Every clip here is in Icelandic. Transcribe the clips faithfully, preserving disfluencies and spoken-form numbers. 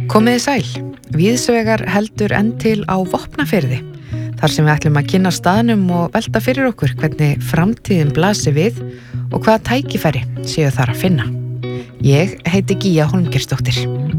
Komiði sæl, víðsvegar heldur enn til á Vopnafirði, þar sem við ætlum að kynna staðnum og velta fyrir okkur hvernig framtíðin blasir við og hvaða tækifæri séu þar að finna. Ég heiti Gíja Hólmgeirsdóttir.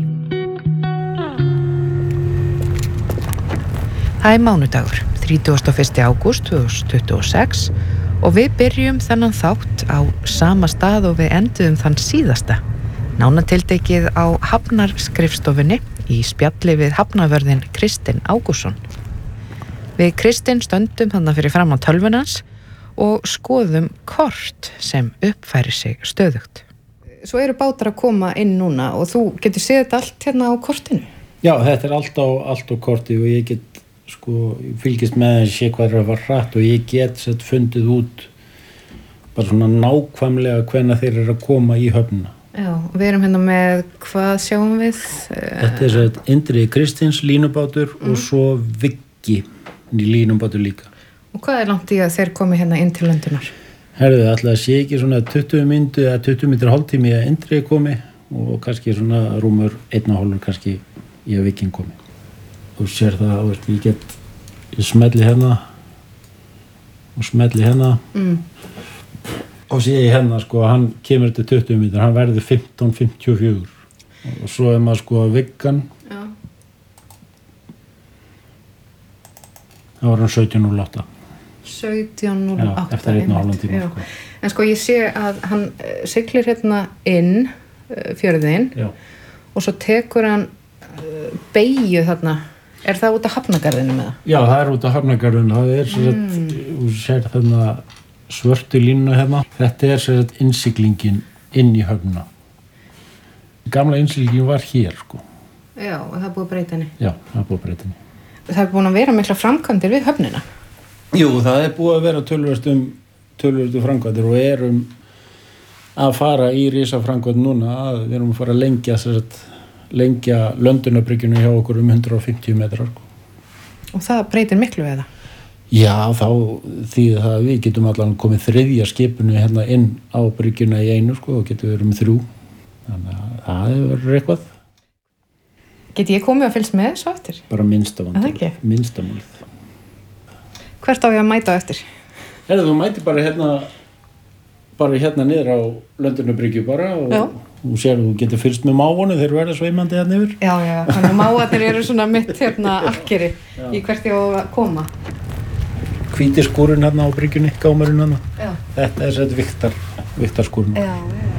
Það er mánudagur, þrítugasta og fyrsta ágúst tvö þúsund tuttugu og sex og við byrjum þennan þátt á sama stað og við enduðum þann síðasta. Nánatiltekið á Hafnarskrifstofunni í spjalli við hafnavörðinn Kristinn Ágústsson. Við Kristinn stöndum þarna fyrir fram á tölvunans og skoðum kort sem uppfærir sig stöðugt. Svo eru bátar að koma inn núna og þú getur séð þetta allt hérna á kortinu? Já, þetta er allt á, allt á korti og ég get sko fylgist með að sé hvað er að fara hratt og ég get sett fundið út bara svona nákvæmlega hvenær þeir eru að koma í höfnina. Já, og við erum hérna með, hvað sjáum við? Þetta er sett Indriði Kristins línubátur mm. og svo Viggi línubátur líka. Og hvað er langt í að þeir komi hérna inn til löndunar? Herðu, ætla að sé ekki svona tuttugu mínútur eða tuttugu mínútur hálftími að Indriði komi og kannski svona rúmur einn og hálfur kannski í að Vigginn komi. Þú sér það, veist, ég get, ég smelli hérna og smelli hérna. Mm. Og sé ég hérna sko, hann kemur til tuttugu mínútur, hann verður fimmtán fimmtíu og fjögur og svo er maður sko að Viggan já. Það var hann sautján núll átta sautján núll átta Já, eftir einn og hálfan tíma sko. En sko ég sé að hann siglir hérna inn fjörðin já. Og svo tekur hann beygju þarna, er það út af Hafnargarðinu með það? Já, það er út af Hafnargarðinu, það er svo að þú sér þarna svörtu línu hérna. Þetta er sér að innsiglingin inn í höfnina. Gamla innsiglingin var hér sko. Já, og það er búið að breyta henni. Já, það er búið að breyta henni. Það er búin að vera mikla framkvæmdir við höfnina. Jú, það er búið að vera töluvert um töluvert framkvæmdir og erum að fara í risaframkvæmd núna. Við erum að fara að lengja sér að lengja Löndunabryggjuna hjá okkur um hundrað og fimmtíu metrar sko. Og það breytir miklu við það? Já, þá því að við getum allan komið þriðja skipinu hérna inn á bryggjuna í einu sko og getum verið með þrjú. Þannig að það verður eitthvað. Geti ég komið að fylgst með þessu eftir? Bara minnsta vandamálið. Minnsta málið. Hvert á ég að mæta á eftir? Herðu, þú mæti bara hérna bara hérna niður á Löndunabrygju bara og já. Þú sér að þú getur fylgst með mávonu þeir verða sveimandi hérna yfir. Já, já, þannig að mávarnir eru svona mitt hérna akkeri í hvert ég á að koma. Hvíti skúrinn hérna á bryggjunni, gámurinn hérna. Já. Þetta er sett viktar, viktarskúrinn. Já, já.